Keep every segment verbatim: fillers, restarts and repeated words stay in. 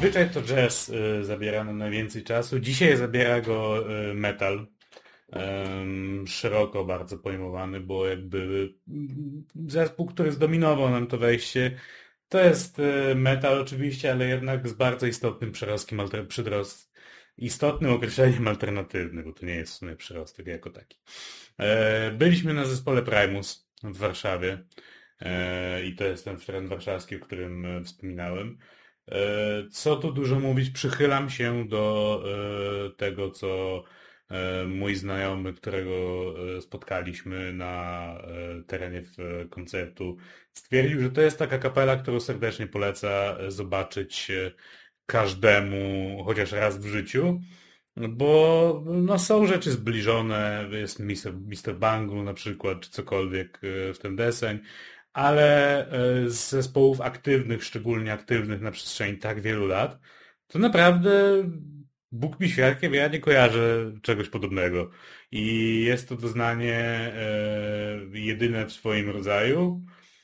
zazwyczaj to jazz y, zabiera nam najwięcej czasu. Dzisiaj zabiera go y, metal. Ym, szeroko bardzo pojmowany, bo jakby mm, zespół, który zdominował nam to wejście, to jest y, metal oczywiście, ale jednak z bardzo istotnym przerostkiem, alter, przydrost, istotnym określeniem alternatywnym, bo to nie jest w sumie przyrostek jako taki. E, byliśmy na zespole Primus w Warszawie e, i to jest ten teren warszawski, o którym e, wspominałem. E, co tu dużo mówić, przychylam się do e, tego, co e, mój znajomy, którego e, spotkaliśmy na e, terenie w, koncertu, stwierdził, że to jest taka kapela, którą serdecznie poleca e, zobaczyć e, każdemu chociaż raz w życiu. Bo no, są rzeczy zbliżone, jest mister mister Bungle na przykład, czy cokolwiek e, w ten deseń, ale e, z zespołów aktywnych, szczególnie aktywnych na przestrzeni tak wielu lat, to naprawdę Bóg mi świadkiem, ja nie kojarzę czegoś podobnego. I jest to doznanie e, jedyne w swoim rodzaju.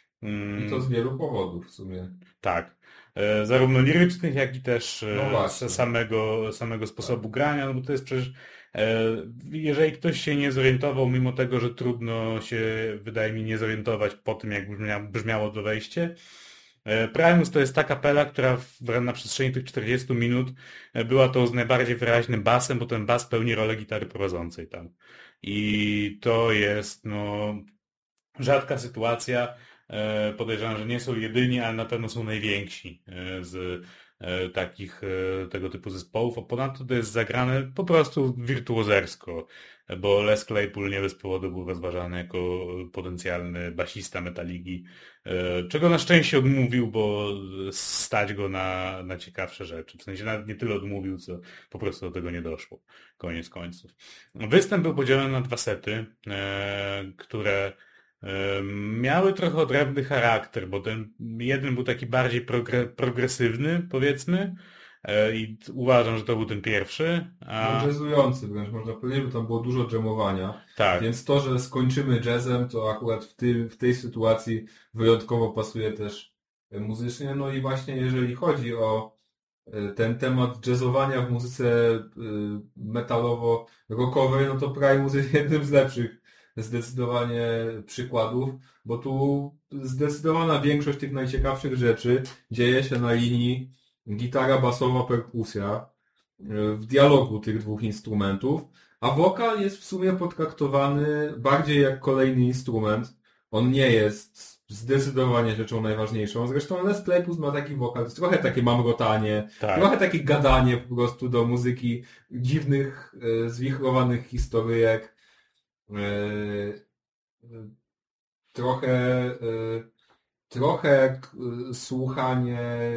I to Mm, z wielu powodów w sumie. tak. E, zarówno lirycznych, jak i też No e, z właśnie. samego, samego sposobu Tak. grania, no bo to jest przecież, e, jeżeli ktoś się nie zorientował, mimo tego, że trudno się, wydaje mi, nie zorientować po tym, jak brzmia, brzmiało to wejście, e, Primus to jest ta kapela, która w, na przestrzeni tych czterdziestu minut e, była tą z najbardziej wyraźnym basem, bo ten bas pełni rolę gitary prowadzącej tam. I to jest, no, rzadka sytuacja. E, Podejrzewam, że nie są jedyni, ale na pewno są najwięksi e, z e, takich e, tego typu zespołów. A ponadto to jest zagrane po prostu wirtuozersko, bo Les Claypool nie bez powodu był rozważany jako potencjalny basista Metaliki, e, czego na szczęście odmówił, bo stać go na, na ciekawsze rzeczy. W sensie nawet nie tyle odmówił, co po prostu do tego nie doszło. Koniec końców. Występ był podzielony na dwa sety, e, które miały trochę odrębny charakter, bo ten jeden był taki bardziej progre progresywny, powiedzmy, e, i t- uważam, że to był ten pierwszy, No a jazzujący wręcz można powiedzieć, bo tam było dużo dżemowania. tak, Więc to, że skończymy jazzem, to akurat w tym, w tej sytuacji wyjątkowo pasuje też e, muzycznie. No i właśnie jeżeli chodzi o e, ten temat jazzowania w muzyce e, metalowo-rockowej, no to Primus jest jednym z lepszych zdecydowanie przykładów, bo tu zdecydowana większość tych najciekawszych rzeczy dzieje się na linii gitara basowa, perkusja, w dialogu tych dwóch instrumentów, a wokal jest w sumie potraktowany bardziej jak kolejny instrument. On nie jest zdecydowanie rzeczą najważniejszą. Zresztą Les Claypool ma taki wokal, to jest trochę takie mamrotanie, tak. trochę takie gadanie po prostu do muzyki dziwnych, e, zwichrowanych historyjek. E, e, trochę, e, trochę k- e, słuchanie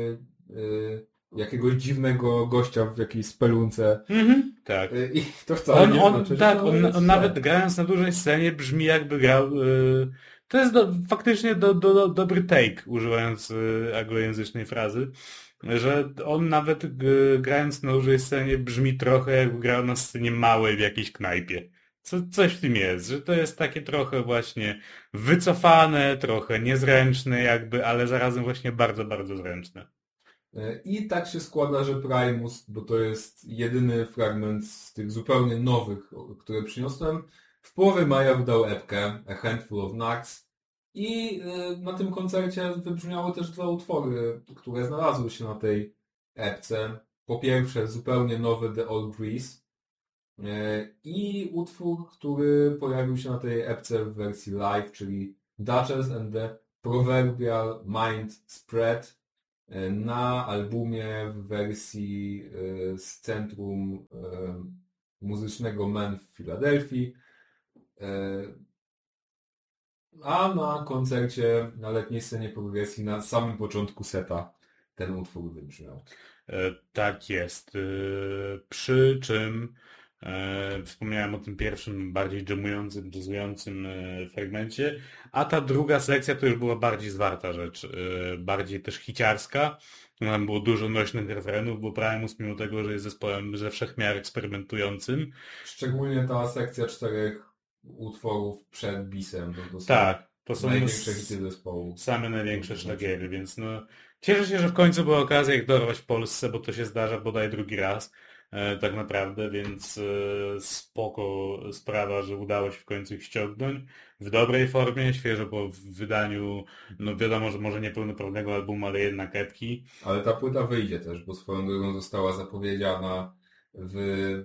e, jakiegoś dziwnego gościa w jakiejś spelunce. Mhm, tak. E, I to wcale On, nie on, znaczy, że tak, to on, jest on źle. nawet grając na dużej scenie brzmi jakby grał. y, To jest do, faktycznie do, do, do, dobry take, używając y, anglojęzycznej frazy, że on nawet y, grając na dużej scenie brzmi trochę jakby grał na scenie małej w jakiejś knajpie. Co, coś w tym jest, że to jest takie trochę właśnie wycofane, trochę niezręczne jakby, ale zarazem właśnie bardzo, bardzo zręczne. E, I tak się składa, że Primus, bo to jest jedyny fragment z tych zupełnie nowych, o- które przyniosłem, w połowie maja wydał epkę A Handful of Knocks i e, na tym koncercie wybrzmiały też dwa utwory, które znalazły się na tej epce. Po pierwsze zupełnie nowy The Old Grease e, i utwór, który pojawił się na tej epce w wersji live, czyli Duchess and the Proverbial Mind Spread na albumie w wersji e, z Centrum e, Muzycznego Men w Filadelfii, e, a na koncercie na letniej scenie progresji na samym początku seta ten utwór wybrzmiał. E, Tak jest. E, Przy czym e, wspomniałem o tym pierwszym, bardziej dżemującym, jazzującym e, fragmencie, a ta druga sekcja to już była bardziej zwarta rzecz, e, bardziej też hiciarska. Tam było dużo nośnych refrenów, bo Primus, mimo tego, że jest zespołem ze wszechmiar eksperymentującym, Szczególnie ta sekcja czterech utworów przed bisem, to, to są tak, to są no, największe s- hity zespołu. same największe To znaczy- szlagiery, więc no Cieszę się, że w końcu była okazja ich dorwać w Polsce, bo to się zdarza bodaj drugi raz e, tak naprawdę, więc e, spoko sprawa, że udało się w końcu ich ściągnąć w dobrej formie, świeżo po wydaniu, no wiadomo, że może niepełnoprawnego albumu, ale jednak epki. Ale ta płyta wyjdzie też, bo swoją drogą została zapowiedziana w,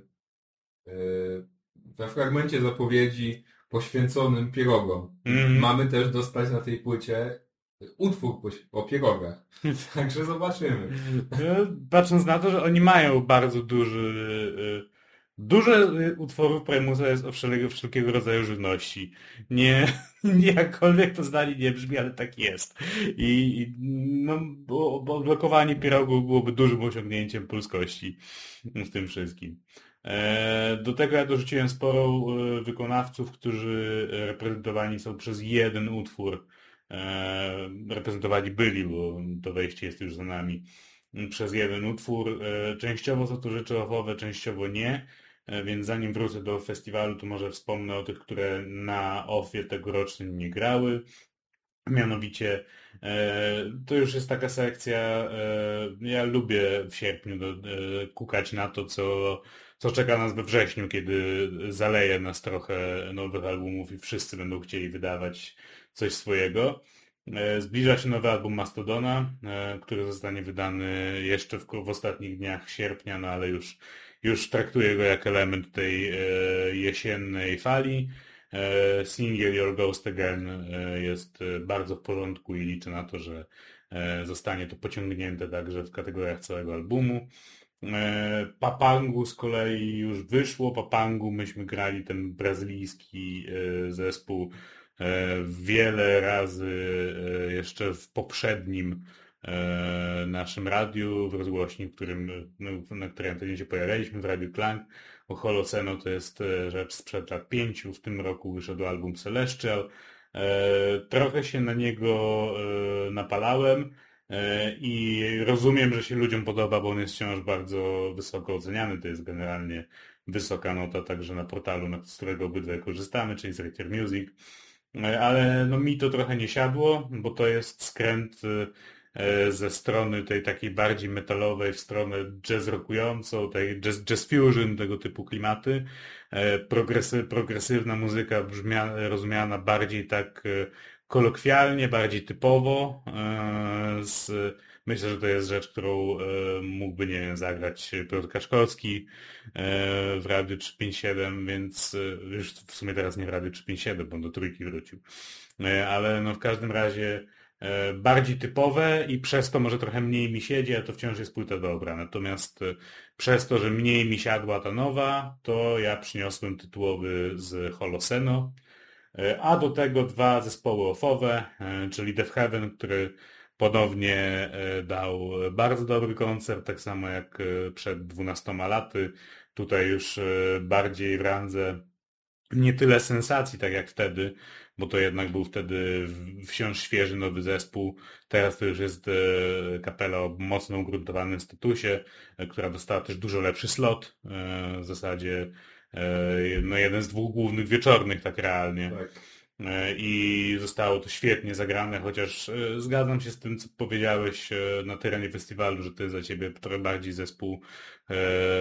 e, we fragmencie zapowiedzi poświęconym pierogom. Mhm. Mamy też dostać na tej płycie utwór poś- o pierogach. Także zobaczymy. No, patrząc na to, że oni mają bardzo duży, y, dużo y, utworów Primusa jest o wszelkiego, wszelkiego rodzaju żywności. Nie, nie jakkolwiek to zdanie nie brzmi, ale tak jest. I i, no, bo, bo odblokowanie pierogów byłoby dużym osiągnięciem polskości w tym wszystkim. E, Do tego ja dorzuciłem sporo y, wykonawców, którzy reprezentowani są przez jeden utwór. E, reprezentowani byli, bo to wejście jest już za nami, przez jeden utwór. E, częściowo są to rzeczy ofowe, częściowo nie, e, więc zanim wrócę do festiwalu, to może wspomnę o tych, które na ofie tegorocznym nie grały. Mianowicie e, to już jest taka sekcja, e, ja lubię w sierpniu do, e, kukać na to, co, co czeka nas we wrześniu, kiedy zaleje nas trochę nowych albumów i wszyscy będą chcieli wydawać coś swojego. E, Zbliża się nowy album Mastodona, e, który zostanie wydany jeszcze w, w ostatnich dniach sierpnia, no ale już, już traktuję go jak element tej e, jesiennej fali. E, Single Your Ghost Again e, jest e, bardzo w porządku i liczę na to, że e, zostanie to pociągnięte także w kategoriach całego albumu. E, Papangu z kolei już wyszło. Papangu myśmy grali ten brazylijski e, zespół e, wiele razy e, jeszcze w poprzednim e, naszym radiu, w rozgłośni, w którym, no, na której antenie się pojawialiśmy, w Radiu Klang. Bo Holoceno to jest e, rzecz sprzed lat pięciu. W tym roku wyszedł album Celestial. E, Trochę się na niego e, napalałem. E, I rozumiem, że się ludziom podoba, bo on jest wciąż bardzo wysoko oceniany. To jest generalnie wysoka nota także na portalu, na- z którego obydwaj korzystamy, czyli z Rater Music. E, Ale no mi to trochę nie siadło, bo to jest skręt e, ze strony tej takiej bardziej metalowej w stronę jazz rockującą, tej jazz, jazz fusion, tego typu klimaty. E, Progresy, progresywna muzyka brzmia, rozumiana bardziej tak e, kolokwialnie, bardziej typowo. e, Z, myślę, że to jest rzecz, którą e, mógłby, nie wiem, zagrać Piotr Kaszkowski e, w Radiu trzysta pięćdziesiąt siedem, więc e, już w sumie teraz nie w Radiu trzysta pięćdziesiąt siedem, bo on do trójki wrócił. E, Ale no w każdym razie e, bardziej typowe i przez to może trochę mniej mi siedzi, a to wciąż jest płyta dobra. Natomiast e, przez to, że mniej mi siadła ta nowa, to ja przyniosłem tytułowy z Holoceno. E, A do tego dwa zespoły ofowe, e, czyli Death Heaven, który ponownie e, dał bardzo dobry koncert, tak samo jak e, przed dwunastoma laty. Tutaj już e, bardziej w randze nie tyle sensacji, tak jak wtedy, bo to jednak był wtedy w- wciąż świeży nowy zespół. Teraz to już jest e, kapela o mocno ugruntowanym statusie, e, która dostała też dużo lepszy slot. e, W zasadzie e, no jeden z dwóch głównych wieczornych, tak realnie. Tak. E, I zostało to świetnie zagrane, chociaż e, zgadzam się z tym, co powiedziałeś e, na terenie festiwalu, że to jest dla ciebie trochę bardziej zespół e,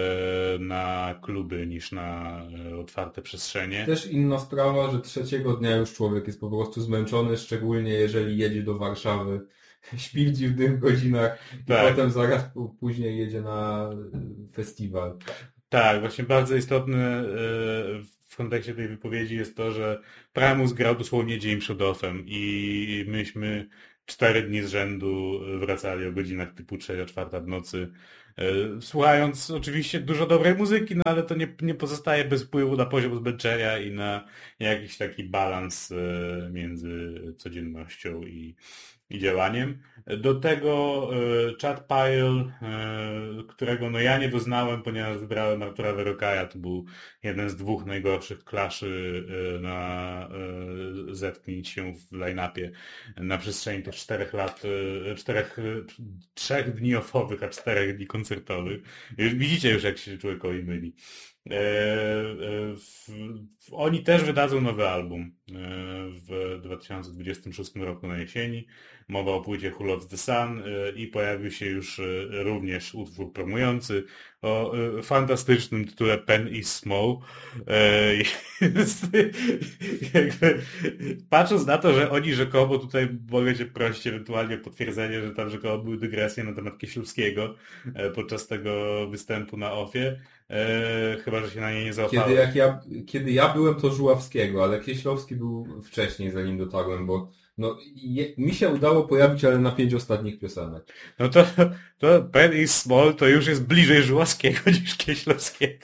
na kluby niż na e, otwarte przestrzenie. Też inna sprawa, że trzeciego dnia już człowiek jest po prostu zmęczony, szczególnie jeżeli jedzie do Warszawy, śpi w dziwnych godzinach i Tak. potem zaraz p- później jedzie na y, festiwal. Tak, właśnie bardzo istotne e, w kontekście tej wypowiedzi jest to, że Primus grał dosłownie dzień przed offem i myśmy cztery dni z rzędu wracali o godzinach typu trzecia, czwarta w nocy, e, słuchając oczywiście dużo dobrej muzyki, no ale to nie, nie pozostaje bez wpływu na poziom zmęczenia i na jakiś taki balans e, między codziennością i, i działaniem. Do tego e, Chad Pyle, e, którego no ja nie doznałem, ponieważ wybrałem Artura Verokaja, to był jeden z dwóch najgorszych klaszy e, na e, zetknięć się w line-upie na przestrzeni tych czterech lat, e, czterech, e, trzech dni offowych, a czterech dni koncertowych. Już widzicie już, jak się człowiekowi myli. E, e, w, w, oni też wydadzą nowy album e, w dwa tysiące dwudziestym szóstym roku na jesieni. Mowa o płycie Who Loves the Sun e, i pojawił się już e, również utwór promujący o e, fantastycznym tytule Pen is Small. E, jest, jakby, patrząc na to, że oni rzekomo tutaj mogę cię prosić ewentualnie o potwierdzenie, że tam rzekomo były dygresje na temat Kieślowskiego e, podczas tego występu na Ofie. E, chyba, że się na nie nie załapałem. Kiedy, jak ja, kiedy ja byłem, to Żuławskiego, ale Kieślowski był wcześniej, zanim dotarłem, bo no, je, mi się udało pojawić, ale na pięć ostatnich piosenek. No to, to Pen is Small to już jest bliżej Żuławskiego niż Kieślowskiego.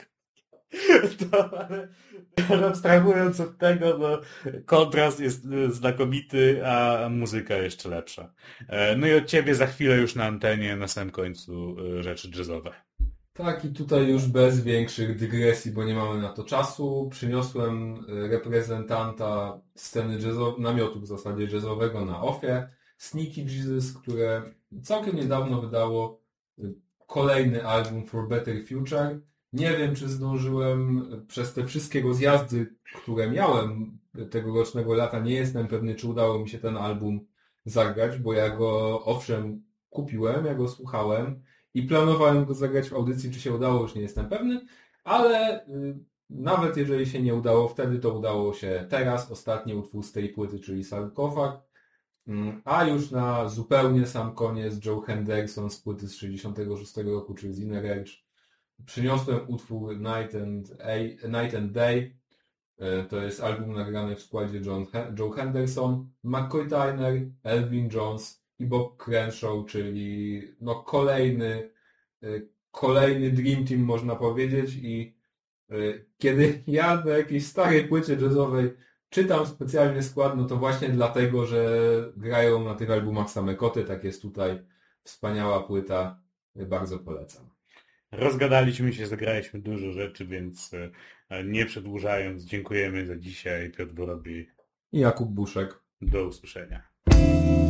To, ale, ale abstrahując od tego, no, kontrast jest znakomity, a muzyka jeszcze lepsza. E, no i od ciebie za chwilę już na antenie, na samym końcu e, rzeczy jazzowe. Tak, i tutaj już bez większych dygresji, bo nie mamy na to czasu, przyniosłem reprezentanta sceny jazzowej, namiotu w zasadzie jazzowego na Ofie, Sneaky Jesus, które całkiem niedawno wydało kolejny album For Better Future. Nie wiem, czy zdążyłem przez te wszystkie rozjazdy, które miałem tegorocznego lata, nie jestem pewny, czy udało mi się ten album zagrać, bo ja go owszem kupiłem, ja go słuchałem, i planowałem go zagrać w audycji, czy się udało, już nie jestem pewny, ale y, nawet jeżeli się nie udało wtedy, to udało się teraz, ostatni utwór z tej płyty, czyli Sarkofag, y, a już na zupełnie sam koniec Joe Henderson z płyty z sześćdziesiątego szóstego roku, czyli z Inner Edge, przyniosłem utwór Night and, A, Night and Day. Y, to jest album nagrany w składzie John, Joe Henderson, McCoy Tyner, Elvin Jones i Bob Crenshaw, czyli no kolejny, kolejny Dream Team, można powiedzieć. I kiedy ja na jakiejś starej płycie jazzowej czytam specjalnie skład, no to właśnie dlatego, że grają na tych albumach same koty. Tak jest tutaj wspaniała płyta. Bardzo polecam. Rozgadaliśmy się, zagraliśmy dużo rzeczy, więc nie przedłużając, dziękujemy za dzisiaj. Piotr Borobi I Jakub Buszek. Do usłyszenia.